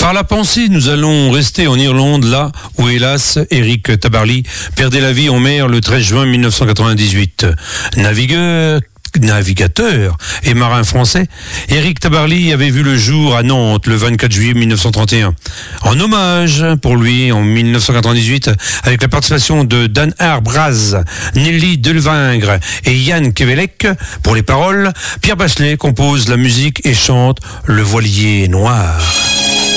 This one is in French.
Par la pensée, nous allons rester en Irlande, là où, hélas, Eric Tabarly perdait la vie en mer le 13 juin 1998. Navigateur et marin français, Eric Tabarly avait vu le jour à Nantes le 24 juillet 1931. En hommage pour lui, en 1998, avec la participation de Dan Arbraz, Nelly Delvingre et Yann Kevelec pour les paroles, Pierre Bachelet compose la musique et chante Le Voilier Noir.